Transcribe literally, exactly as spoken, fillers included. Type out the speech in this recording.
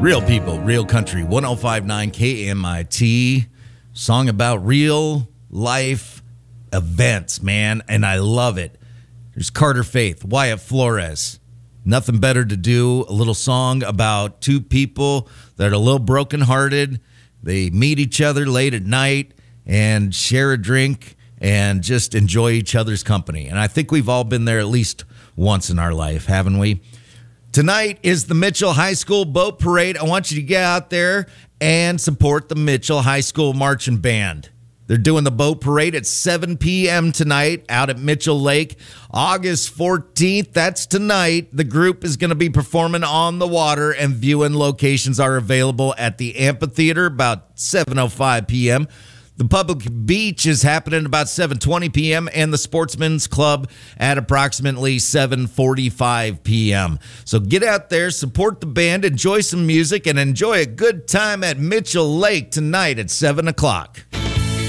Real people, real country, one oh five point nine K M I T. Song about real life events, man, and I love it. There's Carter Faith, Wyatt Flores. Nothing better to do. A little song about two people that are a little brokenhearted. They meet each other late at night and share a drink and just enjoy each other's company. And I think we've all been there at least once in our life, haven't we? Tonight is the Mitchell High School Boat Parade. I want you to get out there and support the Mitchell High School Marching Band. They're doing the boat parade at seven p.m. tonight out at Mitchell Lake. August fourteenth, that's tonight. The group is going to be performing on the water, and viewing locations are available at the amphitheater about seven oh five p.m. The public beach is happening about seven twenty p.m. and the Sportsman's Club at approximately seven forty-five p.m. So get out there, support the band, enjoy some music, and enjoy a good time at Mitchell Lake tonight at seven o'clock.